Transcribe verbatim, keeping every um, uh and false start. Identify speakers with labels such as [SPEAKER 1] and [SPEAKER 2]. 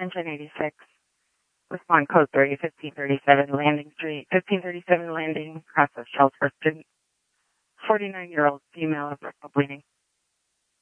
[SPEAKER 1] Engine eighty-six. Respond code three, fifteen thirty-seven Landing Street, fifteen thirty-seven Landing, across of Shelter Street. forty-nine-year-old female of rectal bleeding.